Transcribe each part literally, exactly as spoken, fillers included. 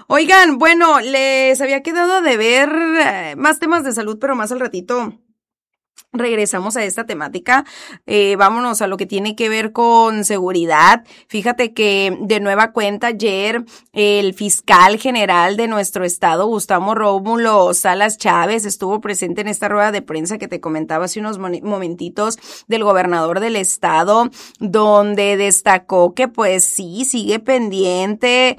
Oigan, bueno, les había quedado de ver eh, más temas de salud, pero más al ratito regresamos a esta temática. Eh, vámonos a lo que tiene que ver con seguridad. Fíjate que de nueva cuenta ayer el fiscal general de nuestro estado, Gustavo Rómulo Salas Chávez, estuvo presente en esta rueda de prensa que te comentaba hace unos momentitos del gobernador del estado, donde destacó que pues sí, sigue pendiente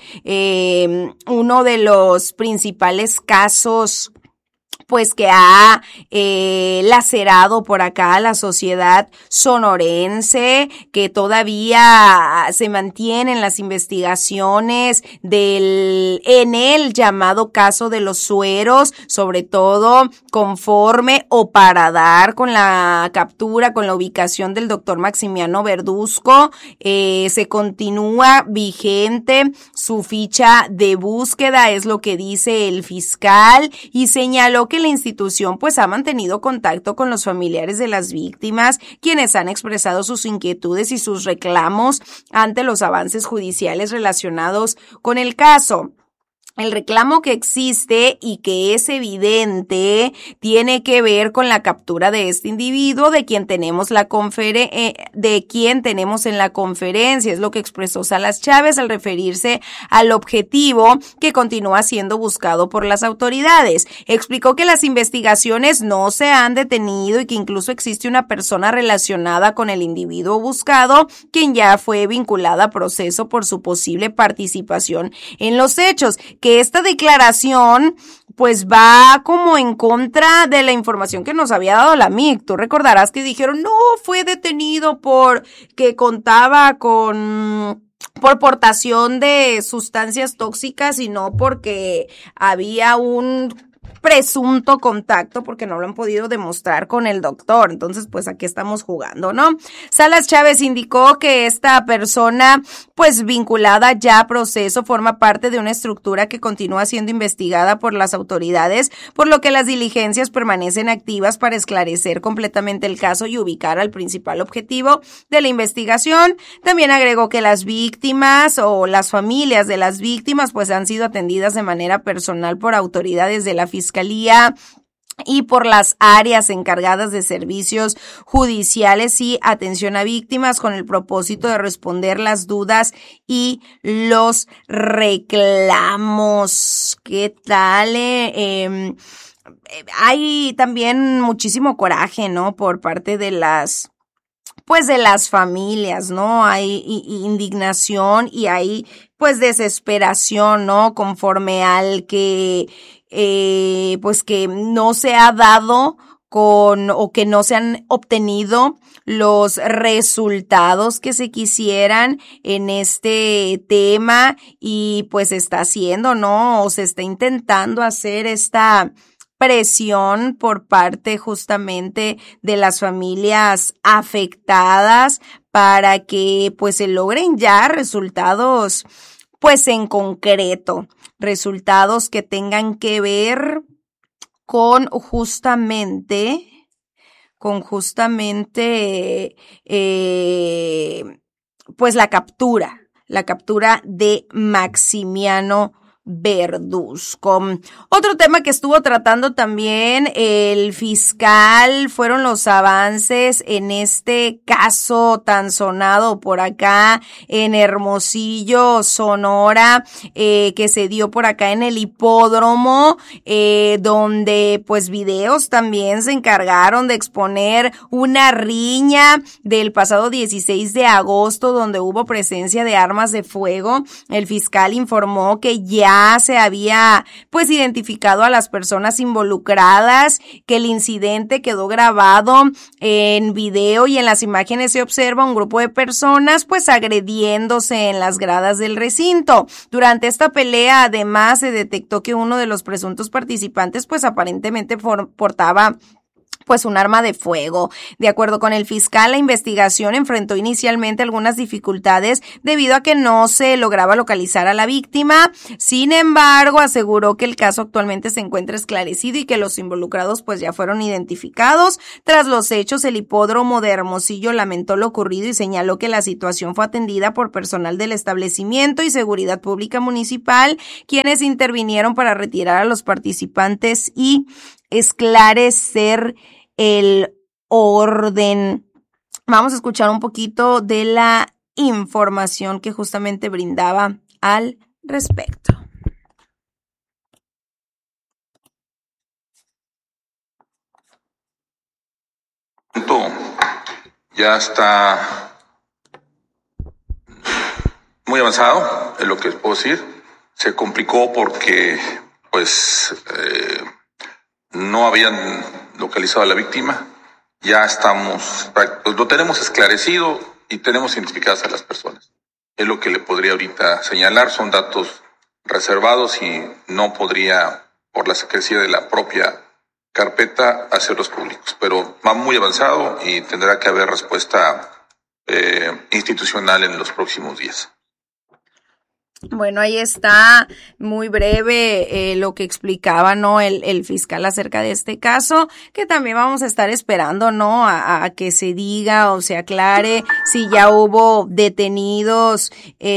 eh, uno de los principales casos pues que ha eh, lacerado por acá a la sociedad sonorense, que todavía se mantienen las investigaciones del en el llamado caso de los sueros, sobre todo conforme o para dar con la captura, con la ubicación del doctor Maximiano Verduzco. Eh, se continúa vigente su ficha de búsqueda, es lo que dice el fiscal, y señaló que que la institución pues ha mantenido contacto con los familiares de las víctimas, quienes han expresado sus inquietudes y sus reclamos ante los avances judiciales relacionados con el caso. El reclamo que existe y que es evidente tiene que ver con la captura de este individuo, de quien tenemos la conferen- eh, de quien tenemos en la conferencia, es lo que expresó Salas Chávez al referirse al objetivo que continúa siendo buscado por las autoridades. Explicó que las investigaciones no se han detenido y que incluso existe una persona relacionada con el individuo buscado, quien ya fue vinculada a proceso por su posible participación en los hechos. Que esta declaración pues va como en contra de la información que nos había dado la M I C. Tú recordarás que dijeron, no, fue detenido por que contaba con por portación de sustancias tóxicas y no porque había un presunto contacto, porque no lo han podido demostrar con el doctor. Entonces, pues aquí estamos jugando, ¿no? Salas Chávez indicó que esta persona, pues vinculada ya a proceso, forma parte de una estructura que continúa siendo investigada por las autoridades, por lo que las diligencias permanecen activas para esclarecer completamente el caso y ubicar al principal objetivo de la investigación. También agregó que las víctimas o las familias de las víctimas, pues han sido atendidas de manera personal por autoridades de la Fiscalía y por las áreas encargadas de servicios judiciales y atención a víctimas con el propósito de responder las dudas y los reclamos. ¿Qué tal? Eh, eh, hay también muchísimo coraje, ¿no? Por parte de las pues de las familias, ¿no? Hay indignación y hay pues desesperación, ¿no? Conforme al que eh, pues que no se ha dado con o que no se han obtenido los resultados que se quisieran en este tema y pues está haciendo, ¿no? O se está intentando hacer esta presión por parte justamente de las familias afectadas para que pues se logren ya resultados pues en concreto, resultados que tengan que ver con justamente con justamente eh, pues la captura, la captura de Maximiano Verduzco. Otro tema que estuvo tratando también el fiscal fueron los avances en este caso tan sonado por acá en Hermosillo, Sonora, eh, que se dio por acá en el hipódromo, eh, donde pues videos también se encargaron de exponer una riña del pasado dieciséis de agosto donde hubo presencia de armas de fuego. El fiscal informó que ya se había pues identificado a las personas involucradas, que el incidente quedó grabado en video y en las imágenes se observa un grupo de personas pues agrediéndose en las gradas del recinto. Durante esta pelea además se detectó que uno de los presuntos participantes pues aparentemente portaba pues un arma de fuego. De acuerdo con el fiscal, la investigación enfrentó inicialmente algunas dificultades debido a que no se lograba localizar a la víctima. Sin embargo, aseguró que el caso actualmente se encuentra esclarecido y que los involucrados pues ya fueron identificados. Tras los hechos, el hipódromo de Hermosillo lamentó lo ocurrido y señaló que la situación fue atendida por personal del establecimiento y seguridad pública municipal, quienes intervinieron para retirar a los participantes y esclarecer el orden. Vamos a escuchar un poquito de la información que justamente brindaba al respecto. Ya está muy avanzado, es lo que puedo decir. Se complicó porque pues eh, no habían localizado a la víctima. Ya estamos, pues lo tenemos esclarecido y tenemos identificadas a las personas. Es lo que le podría ahorita señalar. Son datos reservados y no podría, por la secrecía de la propia carpeta, hacerlos públicos. Pero va muy avanzado y tendrá que haber respuesta eh, institucional en los próximos días. Bueno, ahí está muy breve eh, lo que explicaba, ¿no? El, el fiscal acerca de este caso, que también vamos a estar esperando, ¿no? A, a que se diga o se aclare si ya hubo detenidos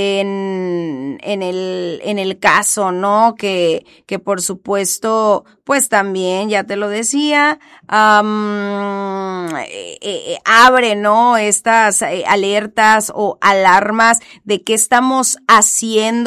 en, en el, en el caso, ¿no? Que, que por supuesto, pues también, ya te lo decía, um, eh, eh, abre, ¿no? Estas eh, alertas o alarmas de qué estamos haciendo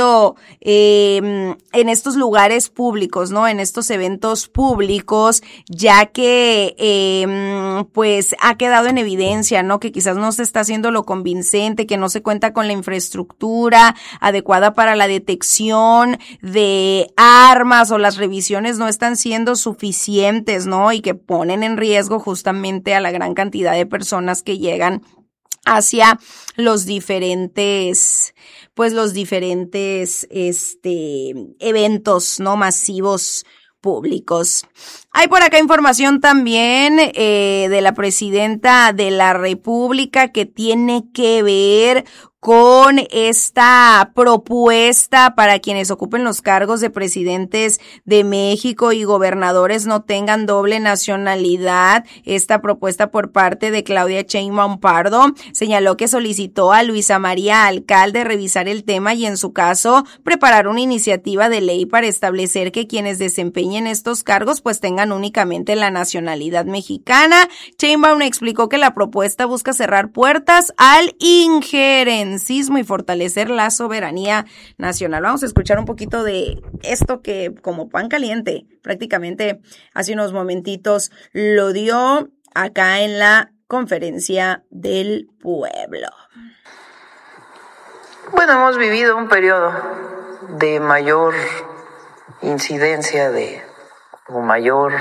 Eh, en estos lugares públicos, ¿no? En estos eventos públicos, ya que eh, pues ha quedado en evidencia, ¿no? Que quizás no se está haciendo lo convincente, que no se cuenta con la infraestructura adecuada para la detección de armas o las revisiones no están siendo suficientes, ¿no? Y que ponen en riesgo justamente a la gran cantidad de personas que llegan hacia los diferentes, pues los diferentes, este, eventos, ¿no? Masivos públicos. Hay por acá información también eh, de la presidenta de la República que tiene que ver con esta propuesta para quienes ocupen los cargos de presidentes de México y gobernadores no tengan doble nacionalidad. Esta propuesta por parte de Claudia Sheinbaum Pardo señaló que solicitó a Luisa María Alcalde revisar el tema y en su caso preparar una iniciativa de ley para establecer que quienes desempeñen estos cargos pues tengan únicamente la nacionalidad mexicana. Sheinbaum explicó que la propuesta busca cerrar puertas al injerenciismo y fortalecer la soberanía nacional. Vamos a escuchar un poquito de esto que como pan caliente prácticamente hace unos momentitos lo dio acá en la conferencia del pueblo. Bueno, hemos vivido un periodo de mayor incidencia de o mayor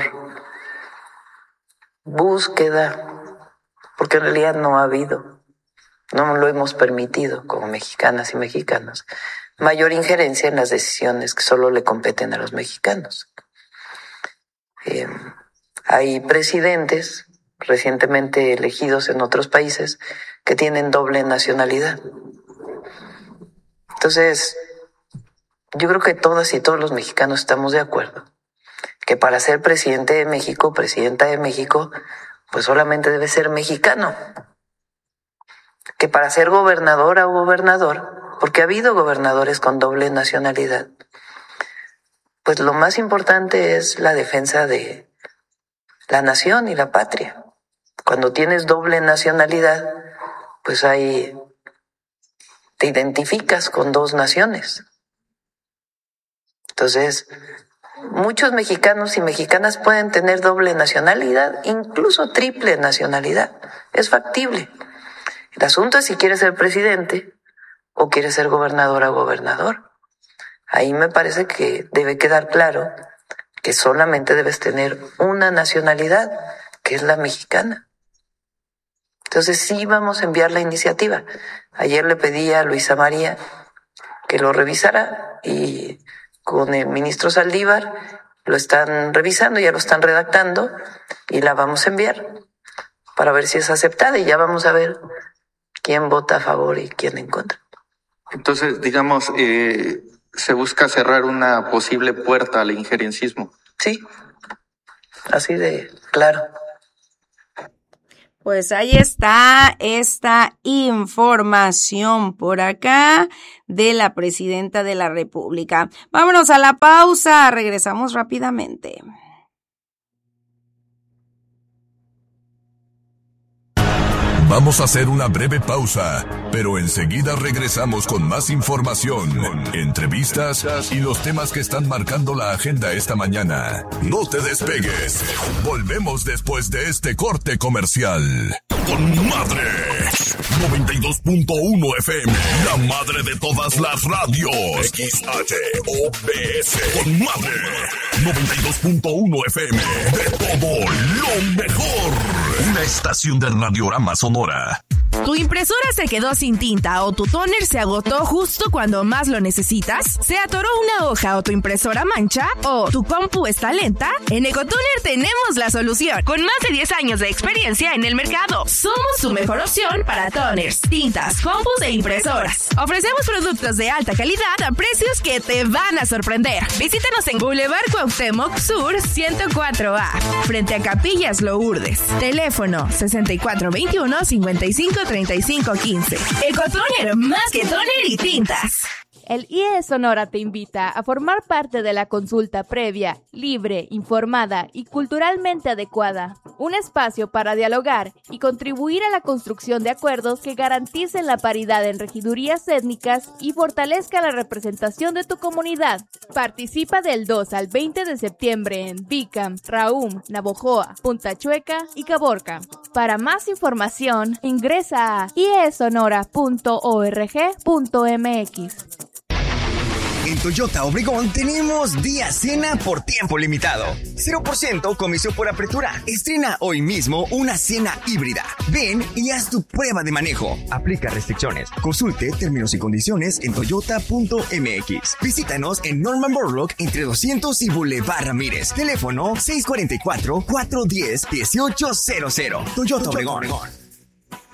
búsqueda, porque en realidad no ha habido. No lo hemos permitido como mexicanas y mexicanos, mayor injerencia en las decisiones que solo le competen a los mexicanos. Eh, hay presidentes recientemente elegidos en otros países que tienen doble nacionalidad. Entonces, yo creo que todas y todos los mexicanos estamos de acuerdo que para ser presidente de México, presidenta de México, pues solamente debe ser mexicano. Que para ser gobernadora o gobernador, porque ha habido gobernadores con doble nacionalidad, pues lo más importante es la defensa de la nación y la patria. Cuando tienes doble nacionalidad, pues ahí te identificas con dos naciones. Entonces, muchos mexicanos y mexicanas pueden tener doble nacionalidad, incluso triple nacionalidad. Es factible. El asunto es si quieres ser presidente o quieres ser gobernadora o gobernador. Ahí me parece que debe quedar claro que solamente debes tener una nacionalidad, que es la mexicana. Entonces sí vamos a enviar la iniciativa. Ayer le pedí a Luisa María que lo revisara y con el ministro Saldívar lo están revisando, ya lo están redactando y la vamos a enviar para ver si es aceptada y ya vamos a ver quién vota a favor y quién en contra. Entonces, digamos, eh, se busca cerrar una posible puerta al injerencismo. Sí, así de claro. Pues ahí está esta información por acá de la presidenta de la República. Vámonos a la pausa, regresamos rápidamente. Vamos a hacer una breve pausa, pero enseguida regresamos con más información, entrevistas y los temas que están marcando la agenda esta mañana. No te despegues. Volvemos después de este corte comercial. Con Madre noventa y dos punto uno F M, la madre de todas las radios. X H O B S. Con Madre noventa y dos punto uno F M, de todo lo mejor. Una estación de Radiorama Sonora. ¿Tu impresora se quedó sin tinta o tu tóner se agotó justo cuando más lo necesitas? ¿Se atoró una hoja o tu impresora mancha? ¿O tu compu está lenta? En Ecotoner tenemos la solución. Con más de diez años de experiencia en el mercado, somos tu mejor opción para toners, tintas, compus e impresoras. Ofrecemos productos de alta calidad a precios que te van a sorprender. Visítanos en Boulevard Cuauhtémoc Sur ciento cuatro A, frente a Capillas Lourdes. Teléfono sesenta y cuatro veintiuno, cincuenta y cinco treinta y cinco quince. Ecotoner, más que toner y tintas. El I E Sonora te invita a formar parte de la consulta previa, libre, informada y culturalmente adecuada. Un espacio para dialogar y contribuir a la construcción de acuerdos que garanticen la paridad en regidurías étnicas y fortalezca la representación de tu comunidad. Participa del dos al veinte de septiembre en Bicam, Raum, Navojoa, Punta Chueca y Caborca. Para más información, ingresa a i e sonora punto org punto m x. En Toyota Obregón tenemos día cena por tiempo limitado. cero por ciento comisión por apertura. Estrena hoy mismo una cena híbrida. Ven y haz tu prueba de manejo. Aplica restricciones. Consulte términos y condiciones en toyota punto m x. Visítanos en Norman Borlaug entre doscientos y Boulevard Ramírez. Teléfono seis cuatro cuatro, cuatro uno cero, uno ocho cero cero. Toyota Obregón.